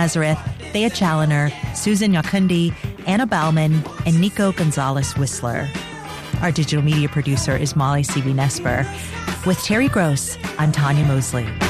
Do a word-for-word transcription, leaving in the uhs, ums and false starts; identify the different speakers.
Speaker 1: Nazareth, Thea Challoner, Susan Yakundi, Anna Bauman, and Nico Gonzalez-Whistler. Our digital media producer is Molly C B Nesper. With Terry Gross, I'm Tanya Mosley.